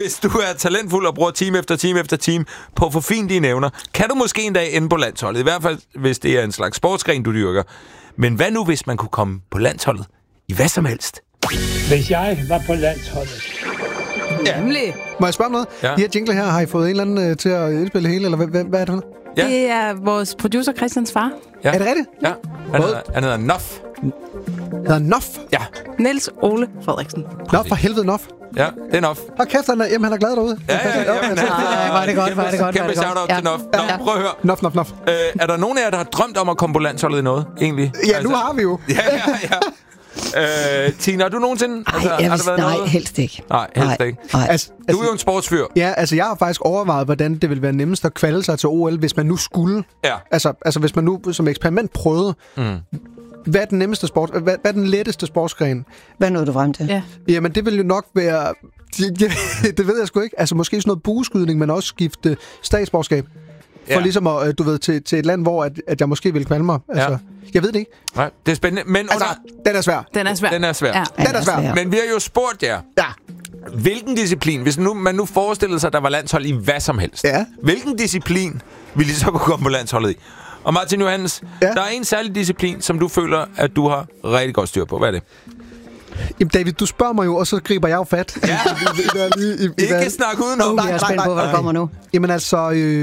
hvis du er talentfuld og bruger time efter time efter time på at forfine dine evner, kan du måske en dag ende på landsholdet. I hvert fald, hvis det er en slags sportsgren, du dyrker. Men hvad nu, hvis man kunne komme på landsholdet i hvad som helst? Hvis jeg var på landsholdet. Ja. Må jeg spørge noget? Ja. De her jingle her, har I fået en eller anden til at indspille hele, eller hvad er det? Ja. Det er vores producer Christians far. Ja. Er det rigtigt? Ja. Han hedder Nof. Hedder Nof? Ja. Niels Ole Frederiksen. Nof, for helvede Nof. Ja, det er Nof. Hold kæft, han er glad derude. Ja. Var det godt. Kæmpe shout-out til Nof. Nå, prøv at høre. Nof. Er der nogen af jer, der har drømt om at komme på landsholdet i noget, egentlig? Ja, nu har vi jo. Ja. Tina, har du nogensinde... Nej, helst ikke. Nej, helst ikke. Altså, Du er jo en sportsfyr. Ja, altså jeg har faktisk overvejet, hvordan det ville være nemmest at kvalde sig til OL, hvis man nu skulle. Ja. Altså hvis man nu som eksperiment prøvede. Hvad er den nemmeste sport? Hvad er den letteste sportsgren? Hvad nåede du frem til? Ja. Jamen, det vil jo nok være... det ved jeg sgu ikke. Altså måske sådan noget bueskydning, men også skifte statsborgerskab. For ligesom at, du ved, til et land, hvor at jeg måske vil kvalme mig. Altså, jeg ved det ikke. Nej, det er spændende. Men altså, den er svær. Den er svær. Ja. Den er svær. Men vi har jo spurgt jer. Ja. Hvilken disciplin, hvis man nu forestillede sig, at der var landshold i hvad som helst. Ja. Hvilken disciplin ville I så kunne komme på landsholdet i? Og Martin Johannes, der er en særlig disciplin, som du føler, at du har rigtig godt styr på. Hvad er det? Jamen David, du spørger mig jo, og så griber jeg jo fat. Ja. Ikke snak udenom. Jeg er spændt på, hvad der kommer nu. Jamen altså,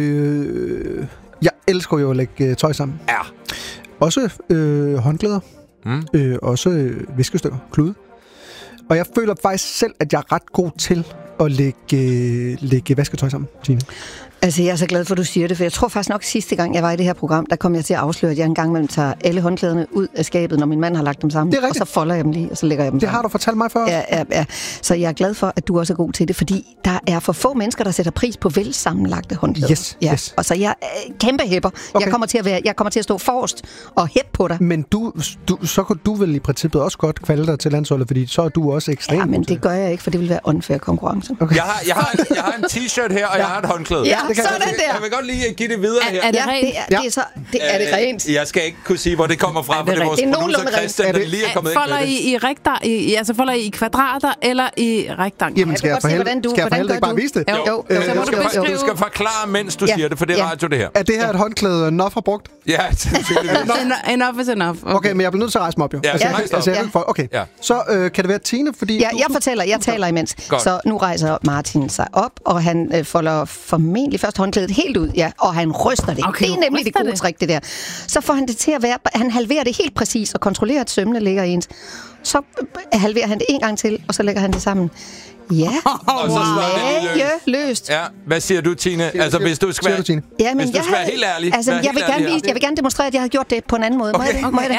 jeg elsker jo at lægge tøj sammen. Ja. Også håndklæder. Også viskestykker, klude. Og jeg føler faktisk selv, at jeg er ret god til at lægge vasketøj sammen, Tine. Altså, jeg er så glad for, at du siger det, for jeg tror faktisk nok, sidste gang, jeg var i det her program, der kom jeg til at afsløre, at jeg engang mellem tager alle håndklæderne ud af skabet, når min mand har lagt dem sammen. Det er rigtigt. Og så folder jeg dem lige, og så lægger jeg dem sammen. Det har du fortalt mig før. Ja. Så jeg er glad for, at du også er god til det, fordi der er for få mennesker, der sætter pris på vel sammenlagte håndklæder. Yes. Og så jeg er kæmpe hæpper. Okay. Jeg kommer til at stå forrest og hæppe på dig. Men så kunne du vel i princippet også godt kvalde dig til landsholdet, fordi så er du også ekstremt. Ja, men det gør jeg ikke, for det vil være unfair konkurrence. Okay. Jeg har en t-shirt her, og jeg har et håndklæde. Ja, sådan der. Jeg vil godt lige give det videre her. Er det rent? Det er det rent. Jeg skal ikke kunne sige, hvor det kommer fra, for det er vores producer Christian, der lige er kommet ind med det. Folder I kvadrater eller i rektangler? Jamen, skal jeg for helvede ikke bare vise det? Jo. Du skal forklare, mens du siger det, for det er radio, det her. Er det her et håndklæde, Nof har brugt? Ja, Enough is enough. Okay, men jeg bliver nødt til at rejse mig op, jo. Okay, så kan det være Tine, fordi... Ja, jeg taler imens. Godt. Så nu rejser Martin sig op, og han folder formentlig først håndklædet helt ud, og han ryster det. Okay, det er nemlig det gode trick, det der. Så får han det til at være... Han halverer det helt præcis og kontrollerer, at sømmene ligger i ens. Så halverer han det en gang til, og så lægger han det sammen. Ja, og så løst. Ja, hvad siger du, Tine? Altså, hvis du skal være, ja, men hvis du skal være helt ærlig. Altså, jeg vil gerne demonstrere, at jeg har gjort det på en anden måde. Må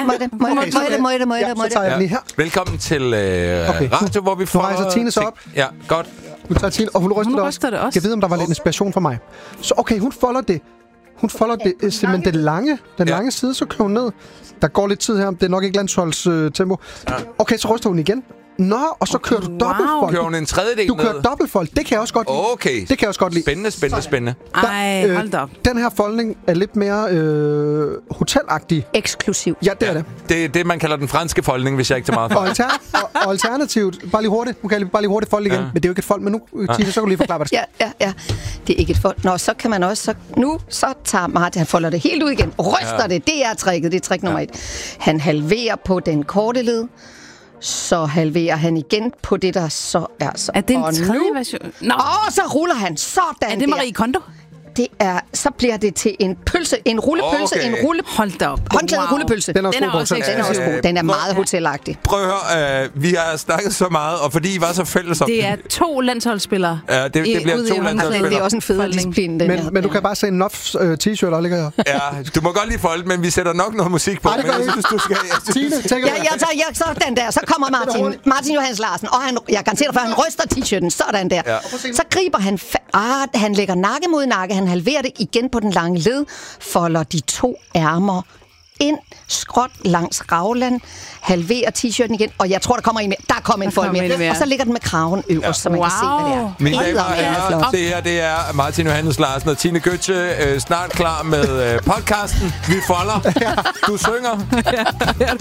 jeg det? Så tager jeg den lige her. Velkommen til radio, hvor vi får... Nu rejser Tine så op. Ja, godt. Nu tager Tine, og hun ryster det også. Jeg ved, om der var lidt inspiration for mig. Så okay, hun folder det. Hun folder det simpelthen den lange side, så kører hun ned. Der går lidt tid her, det er nok ikke landsholdstempo. Okay, så ryster hun igen. Nå, og så kører du dobbeltfold. Kører hun en tredjedel Du kører dobbeltfold. Det kan jeg også godt lide. Okay. Det kan jeg også godt lide. Spændende. Ej, hold da op. Den her foldning er lidt mere hotelagtig. Eksklusiv. Ja, det er det. Det er det, man kalder den franske foldning, hvis jeg ikke tager meget for. Og alternativt, bare lige hurtigt. Nu kan jeg bare lige hurtigt folde igen. Men det er jo ikke et fold, men nu, Tine, så kan du lige forklare, hvad det skal. Ja. Det er ikke et fold. Nå, så kan man også... Så tager Martin, han folder det helt ud igen. Ryster det. Det er tricket. Det er trick nummer 1. Han halverer på den korte led. Så halverer han igen på det, der så er så. Er det en tredje version? Så ruller han sådan der. Er det Marie Kondo? Det er, så bliver det til en pølse, en rullepølse, en Hold da op. Håndklædet rullepølse. Den er også god. Den er meget hotelagtig. Prøv at høre, vi har snakket så meget, og fordi I var så fælles om det er 2 landsholdsspillere. Ja, det bliver 2 landsholdsspillere. Det er også en fed disciplin, den men du kan bare se en Nofs t-shirt, der ligger her. Ja, du må godt lige folde, men vi sætter nok noget musik på. Nej, det gør jeg ikke. Du skal... Tine, tænker jeg så den der. Så kommer Martin Johannes Larsen, og jeg garanterer for, han ryster t-shirten. Sådan der. Ja. Så griber han... han lægger nakke mod nakke. Han halverer det igen på den lange led, folder de 2 ærmer ind, skråt langs raglan, halverer t-shirten igen, og jeg tror, der kommer en mere. Der kommer en fold mere. Og så ligger den med kraven øverst, så man kan se, hvad det er. Mine damer og herrer, det her det er Martin Johannes Larsen og Tine Gøtzsche snart klar med podcasten. Vi folder. Du synger.